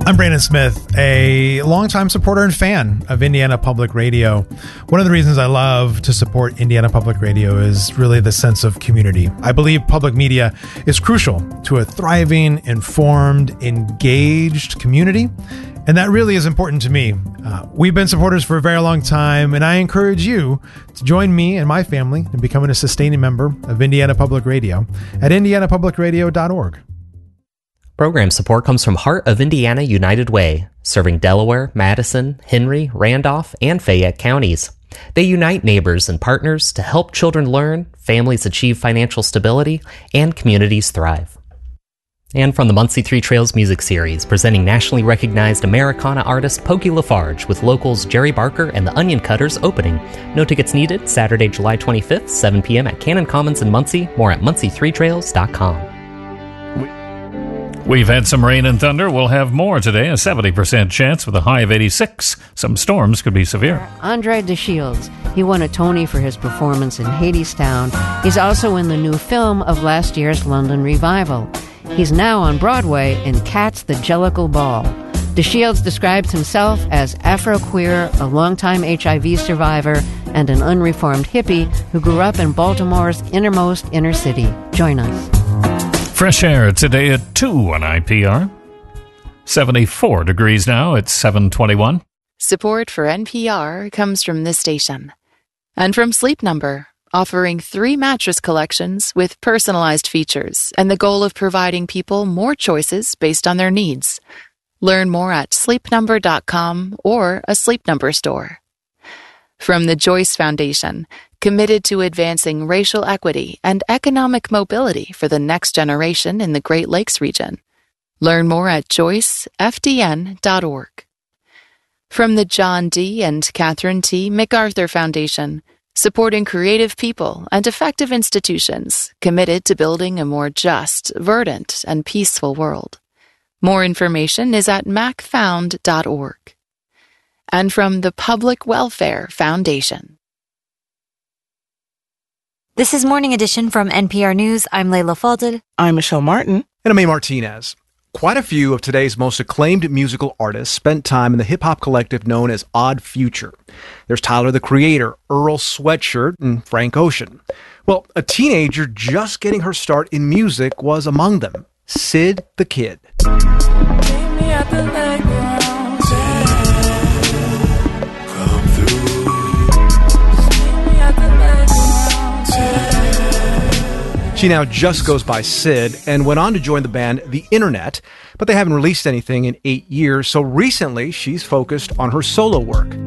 I'm Brandon Smith, a longtime supporter and fan of Indiana Public Radio. One of the reasons I love to support Indiana Public Radio is really the sense of community. I believe public media is crucial to a thriving, informed, engaged community, and that really is important to me. We've been supporters for a very long time, and I encourage you to join me and my family in becoming a sustaining member of Indiana Public Radio at indianapublicradio.org. Program support comes from Heart of Indiana United Way, serving Delaware, Madison, Henry, Randolph, and Fayette counties. They unite neighbors and partners to help children learn, families achieve financial stability, and communities thrive. And from the Muncie Three Trails Music Series, presenting nationally recognized Americana artist Pokey LaFarge with locals Jerry Barker and the Onion Cutters opening. No tickets needed, Saturday, July 25th, 7 p.m. at Cannon Commons in Muncie. More at muncie3trails.com. We've had some rain and thunder. We'll have more today, a 70% chance with a high of 86. Some storms could be severe. Andre DeShields, he won a Tony for his performance in Hadestown. He's also in the new film of last year's London revival. He's now on Broadway in Cats the Jellicle Ball. DeShields describes himself as Afro-queer, a longtime HIV survivor, and an unreformed hippie who grew up in Baltimore's innermost inner city. Join us. Fresh air today at 2 on IPR. 74 degrees now. It's 7:21. Support for NPR comes from this station. And from Sleep Number, offering 3 mattress collections with personalized features and the goal of providing people more choices based on their needs. Learn more at sleepnumber.com or a Sleep Number store. From the Joyce Foundation, committed to advancing racial equity and economic mobility for the next generation in the Great Lakes region. Learn more at joycefdn.org. From the John D. and Catherine T. MacArthur Foundation, supporting creative people and effective institutions committed to building a more just, verdant, and peaceful world. More information is at macfound.org. And from the Public Welfare Foundation. This is Morning Edition from NPR News. I'm Layla Fadel. I'm Michelle Martin. And I'm A. Martinez. Quite a few of today's most acclaimed musical artists spent time in the hip-hop collective known as Odd Future. There's Tyler, the Creator, Earl Sweatshirt, and Frank Ocean. Well, a teenager just getting her start in music was among them, Syd the Kid. She now just goes by Syd and went on to join the band The Internet, but they haven't released anything in 8 years, so recently she's focused on her solo work.